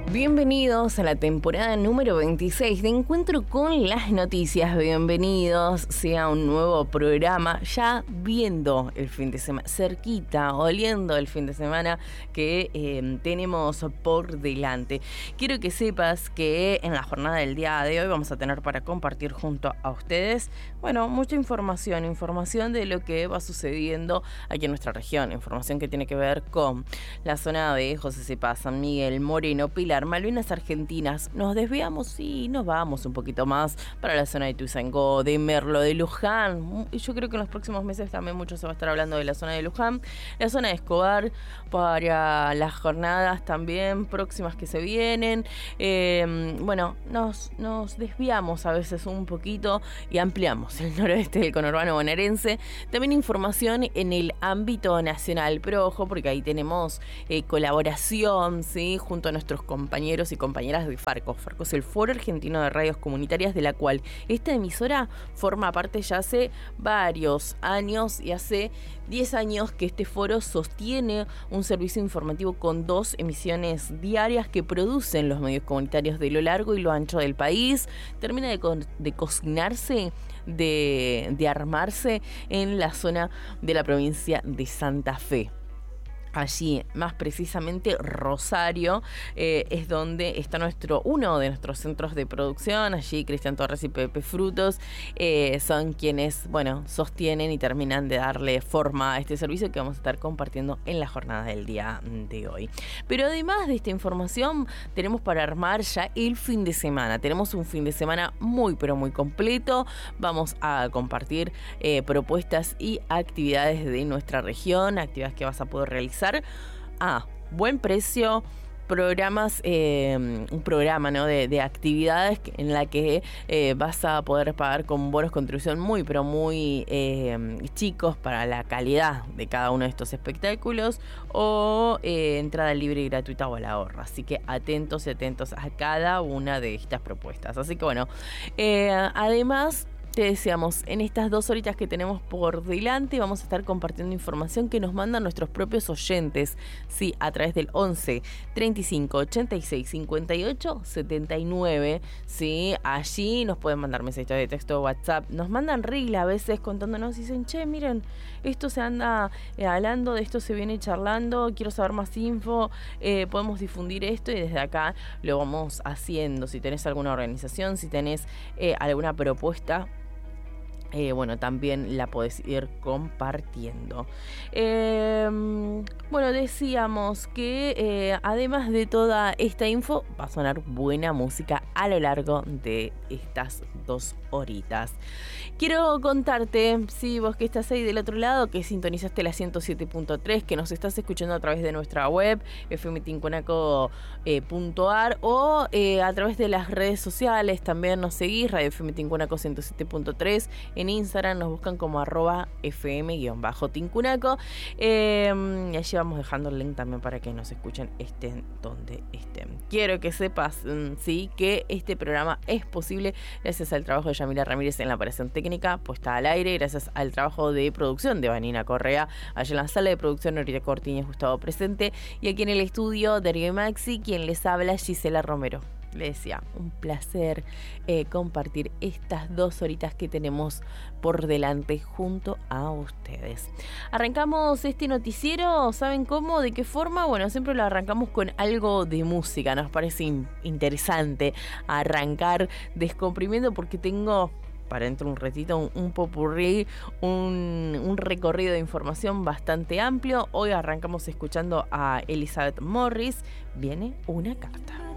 Bienvenidos a la temporada número 26 de Encuentro con las Noticias. Bienvenidos sea un nuevo programa, ya viendo el fin de semana, cerquita, oliendo el fin de semana que tenemos por delante. Quiero que sepas que en la jornada del día de hoy vamos a tener para compartir junto a ustedes, mucha información de lo que va sucediendo aquí en nuestra región. Información que tiene que ver con la zona de José Cepaz, San Miguel, Moreno, Pilar, Malvinas Argentinas. Nos desviamos y nos vamos un poquito más para la zona de Ituzaingó, de Merlo, de Luján. Y yo creo que en los próximos meses también mucho se va a estar hablando de la zona de Luján, la zona de Escobar, para las jornadas también próximas que se vienen. Nos desviamos a veces un poquito y ampliamos el noroeste del conurbano bonaerense. También información en el ámbito nacional, pero ojo, porque ahí tenemos colaboración, ¿sí?, junto a nuestros compañeros y compañeras de Farco. Farco es el Foro Argentino de Radios Comunitarias, de la cual esta emisora forma parte ya hace varios años, y hace 10 años que este foro sostiene un servicio informativo con 2 emisiones diarias que producen los medios comunitarios de lo largo y lo ancho del país. Termina de cocinarse, de armarse en la zona de la provincia de Santa Fe. Allí, más precisamente Rosario, es donde está uno de nuestros centros de producción. Allí Cristian Torres y Pepe Frutos son quienes, sostienen y terminan de darle forma a este servicio que vamos a estar compartiendo en la jornada del día de hoy. Pero además de esta información, tenemos para armar ya el fin de semana. Tenemos un fin de semana muy, pero muy completo. Vamos a compartir propuestas y actividades de nuestra región, actividades que vas a poder realizar a buen precio, un programa, ¿no?, de actividades en la que vas a poder pagar con bonos contribución muy, pero muy chicos para la calidad de cada uno de estos espectáculos, o entrada libre y gratuita o al ahorro. Así que atentos y atentos a cada una de estas propuestas. Así que además, te deseamos, en estas 2 horitas que tenemos por delante, vamos a estar compartiendo información que nos mandan nuestros propios oyentes, sí, a través del 11 35 86 58 79, sí, allí nos pueden mandar mensajes de texto o WhatsApp, nos mandan regla a veces contándonos, dicen, miren, esto se anda hablando, de esto se viene charlando, quiero saber más info, podemos difundir esto, y desde acá lo vamos haciendo. Si tenés alguna organización, si tenés alguna propuesta, también la podés ir compartiendo. Decíamos que además de toda esta info, va a sonar buena música a lo largo de estas 2 horitas. Quiero contarte, si vos que estás ahí del otro lado, que sintonizaste la 107.3, que nos estás escuchando a través de nuestra web, fmtincunaco.ar, o a través de las redes sociales, también nos seguís, Radio FM Tincunaco 107.3, en Instagram nos buscan como @fm_tincunaco, y allí vamos dejando el link también para que nos escuchen, estén donde estén. Quiero que sepas, que este programa es posible gracias al trabajo de Yamila Ramírez en la operación técnica puesta al aire, gracias al trabajo de producción de Vanina Correa, allá en la sala de producción Norita Cortiñas, Gustavo presente, y aquí en el estudio Darío y Maxi, quien les habla, Gisela Romero. Le decía, un placer compartir estas 2 horitas que tenemos por delante junto a ustedes. Arrancamos este noticiero, ¿saben cómo? ¿De qué forma? Siempre lo arrancamos con algo de música. Nos parece interesante arrancar descomprimiendo, porque tengo para dentro un ratito un popurrí, un recorrido de información bastante amplio. Hoy arrancamos escuchando a Elizabeth Morris. Viene una carta.